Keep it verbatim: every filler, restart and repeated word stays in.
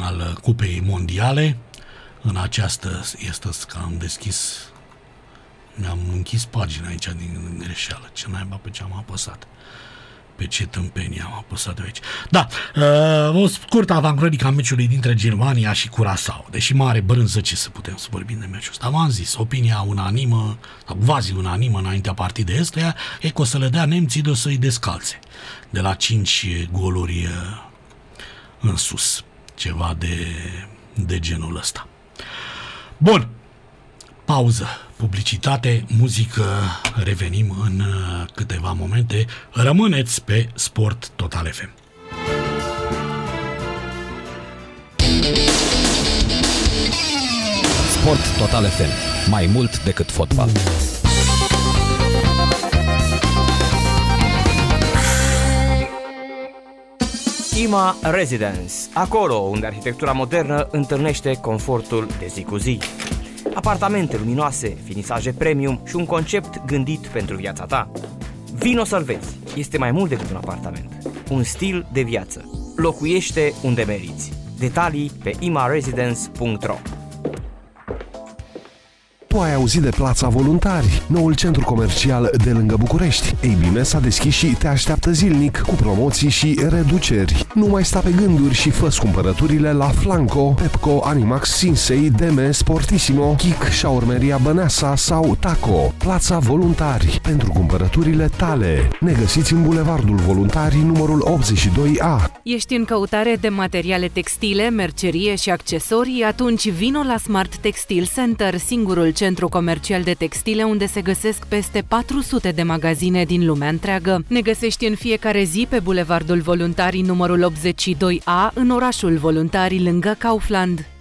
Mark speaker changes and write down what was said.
Speaker 1: al Cupei Mondiale. În această este că am deschis, mi-am închis pagina aici din greșeală. Ce naiba, pe ce am apăsat? Pe ce tâmpenie am apăsat de aici. Da, uh, o scurtă avancronică a meciului dintre Germania și Curaçao. Deși mare brânză, ce să putem să vorbim de meciul ăsta. V-am zis, opinia unanimă, sau quasi unanimă înaintea partidei ăsteia, e că o să le dea nemții de o să-i descalțe. De la cinci goluri în sus. Ceva de, de genul ăsta. Bun. Pauză, publicitate, muzică, revenim în câteva momente. Rămâneți pe Sport Total F M.
Speaker 2: Sport Total F M. Mai mult decât fotbal.
Speaker 3: IMA Residence, acolo unde arhitectura modernă întâlnește confortul de zi cu zi. Apartamente luminoase, finisaje premium și un concept gândit pentru viața ta. Vino să-l vezi. Este mai mult decât un apartament. Un stil de viață. Locuiește unde meriți. Detalii pe ima residence punct ro.
Speaker 4: Tu ai auzit de Plața Voluntari, noul centru comercial de lângă București. Ei bine, s-a deschis și te așteaptă zilnic cu promoții și reduceri. Nu mai sta pe gânduri și fă-ți cumpărăturile la Flanco, Pepco, Animax, Sinsei, Deme, Sportissimo, Kik, Shaurmeria Băneasa sau Taco. Plața Voluntari, pentru cumpărăturile tale. Ne găsiți în Bulevardul Voluntari, numărul optzeci și doi A.
Speaker 5: Ești în căutare de materiale textile, mercerie și accesorii? Atunci vino la Smart Textile Center, singurul centru comercial de textile unde se găsesc peste patru sute de magazine din lumea întreagă. Ne găsești în fiecare zi pe Bulevardul Voluntarii numărul optzeci și doi A, în orașul Voluntarii, lângă Kaufland.